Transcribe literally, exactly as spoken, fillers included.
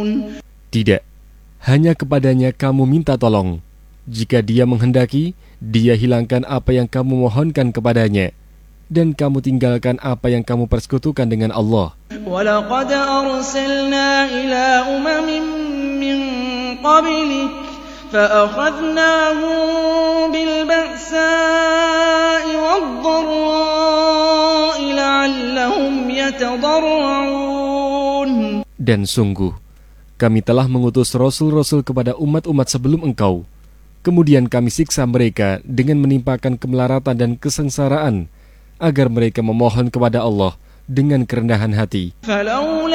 Tidak, hanya kepadanya kamu minta tolong. Jika dia menghendaki, dia hilangkan apa yang kamu mohonkan kepadanya, dan kamu tinggalkan apa yang kamu persekutukan dengan Allah. وَلَقَدْ أَرْسَلْنَا إِلَىٰ أُمَمٍ مِّن قَبْلِكَ فَأَخَذْنَاهُم بِالْبَأْسَاءِ وَالضَّرَّاءِ لَعَلَّهُمْ يَتَضَرَّعُونَ. Dan sungguh, kami telah mengutus rasul-rasul kepada umat-umat sebelum engkau. Kemudian kami siksa mereka dengan menimpakan kemelaratan dan kesengsaraan, agar mereka memohon kepada Allah dengan kerendahan hati.